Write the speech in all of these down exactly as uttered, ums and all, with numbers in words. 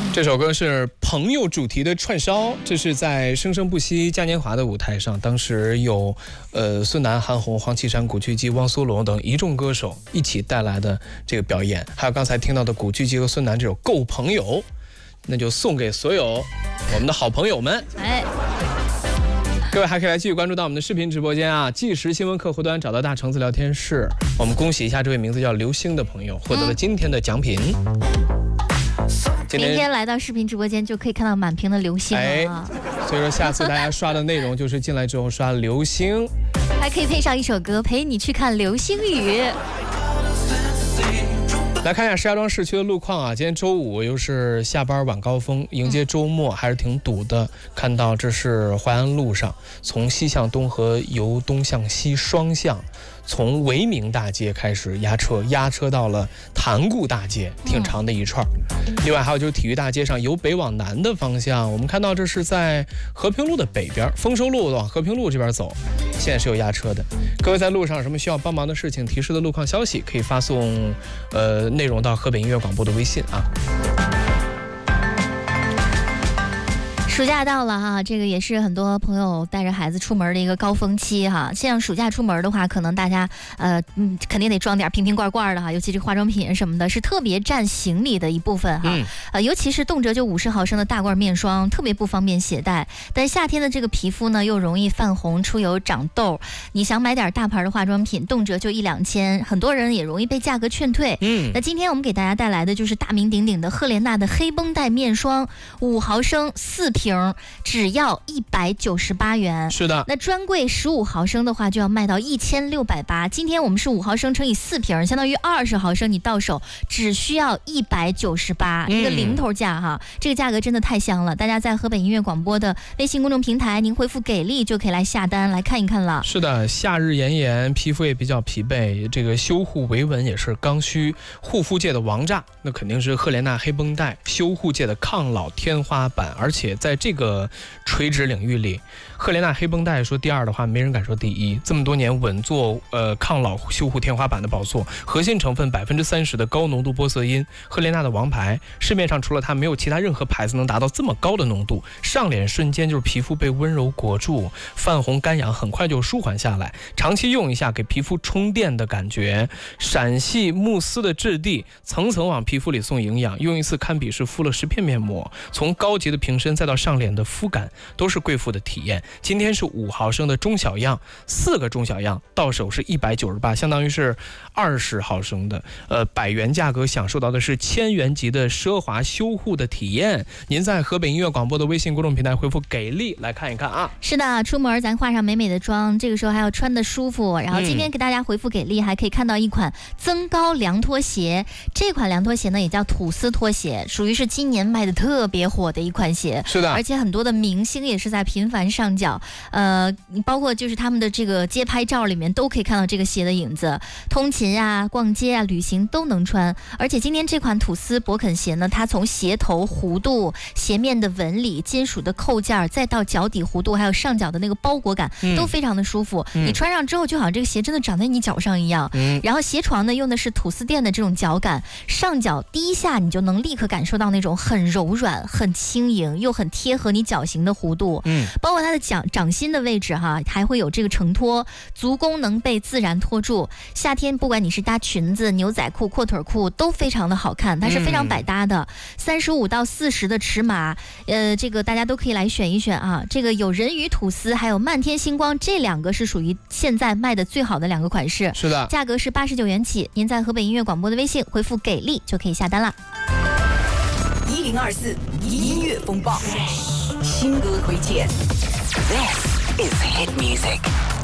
这首歌是朋友主题的串烧，这是在生生不息嘉年华的舞台上，当时有呃孙楠、韩红、黄绮珊、古巨基、汪苏泷等一众歌手一起带来的这个表演，还有刚才听到的古巨基和孙楠这首《够朋友》，那就送给所有我们的好朋友们。哎。各位还可以来继续关注到我们的视频直播间啊，即时新闻客户端找到大橙子聊天室。我们恭喜一下这位名字叫刘星的朋友获得了今天的奖品。嗯、 明天来到视频直播间就可以看到满屏的流星了、啊哎。所以说下次大家刷的内容就是进来之后刷流星， 还可以配上一首歌陪你去看流星雨。 来看一下石家庄市区的路况啊，今天周五又是下班晚高峰，迎接周末还是挺堵的。看到这是淮安路上，从西向东和由东向西双向，从维明大街开始压车，压车到了潭固大街，挺长的一串。另外还有就是体育大街上由北往南的方向，我们看到这是在和平路的北边，丰收路往和平路这边走，现在是有压车的。各位在路上有什么需要帮忙的事情、提示的路况消息，可以发送呃内容到河北音乐广播的微信啊。 暑假到了哈，这个也是很多朋友带着孩子出门的一个高峰期哈。像暑假出门的话，可能大家呃嗯肯定得装点瓶瓶罐罐的哈，尤其是化妆品什么的，是特别占行李的一部分哈。嗯、呃，尤其是动辄就五十毫升的大罐面霜，特别不方便携带。但夏天的这个皮肤呢，又容易泛红、出油、长痘。你想买点大牌的化妆品，动辄就一两千，很多人也容易被价格劝退。嗯，那今天我们给大家带来的就是大名鼎鼎的赫莲娜的黑绷带面霜，五毫升四瓶。只要一百九十八元， 是的。 那专柜十五毫升的话就要卖到一千六百八。今天我们是五毫升乘以四瓶，相当于二十毫升，你到手只需要一百九十八，一个零头价哈，这个价格真的太香了。大家在河北音乐广播的微信公众平台，您回复给力就可以来下单来看一看了。 是的，夏日炎炎，皮肤也比较疲惫，这个修护维纹也是刚需，护肤界的王炸，那肯定是赫莲娜黑绷带，修护界的抗老天花板，而且在这个垂直领域里，赫莲娜黑绷带说第二的话，没人敢说第一。这么多年稳坐呃抗老修护天花板的宝座，核心成分百分之三十的高浓度玻色因，赫莲娜的王牌。市面上除了它，没有其他任何牌子能达到这么高的浓度。上脸瞬间就是皮肤被温柔裹住，泛红干痒很快就舒缓下来。长期用一下，给皮肤充电的感觉。闪细慕丝的质地，层层往皮肤里送营养。用一次堪比是敷了十片面膜，从高级的瓶身再到上脸的肤感都是贵妇的体验。今天是五毫升的中小样，四个中小样到手是一百九十八，相当于是二十毫升的，呃，百元价格享受到的是千元级的奢华修护的体验。您在河北音乐广播的微信公众平台回复给力来看一看啊。 是的，出门咱化上美美的妆，这个时候还要穿的舒服。然后今天给大家回复给力，还可以看到一款增高凉拖鞋，这款凉拖鞋呢也叫吐司拖鞋，属于是今年卖的特别火的一款鞋。 是的， 而且很多的明星也是在频繁上脚，呃，包括就是他们的这个街拍照里面都可以看到这个鞋的影子，通勤啊、逛街啊、旅行都能穿。而且今天这款吐司勃肯鞋呢，它从鞋头弧度、鞋面的纹理、金属的扣件，再到脚底弧度，还有上脚的那个包裹感，都非常的舒服。嗯、你穿上之后，就好像这个鞋真的长在你脚上一样。嗯、然后鞋床呢，用的是吐司垫的这种脚感，上脚第一下你就能立刻感受到那种很柔软、很轻盈又很贴合你脚型的弧度。嗯，包括它的掌掌心的位置哈，还会有这个承托，足弓能被自然托住。夏天不管你是搭裙子、牛仔裤、阔腿裤，都非常的好看，它是非常百搭的。三十五到四十的尺码，呃，这个大家都可以来选一选啊。这个有人鱼吐司，还有漫天星光，这两个是属于现在卖的最好的两个款式。 是的， 价格是八十九元起。您在河北音乐广播的微信回复给力就可以下单了。 一零二四音乐风暴，新歌推荐。This is hit music。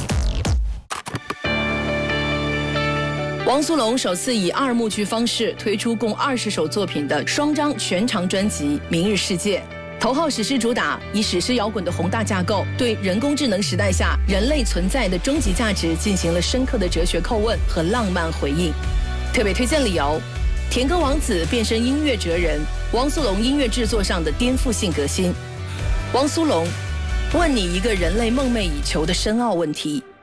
汪苏泷首次以二幕剧方式推出共二十首作品的双张全长专辑《明日世界》。头号史诗主打，以史诗摇滚的宏大架构，对人工智能时代下人类存在的终极价值进行了深刻的哲学叩问和浪漫回应。特别推荐理由：甜歌王子变身音乐哲人，汪苏泷音乐制作上的颠覆性革新。汪苏泷，问你一个人类梦寐以求的深奥问题：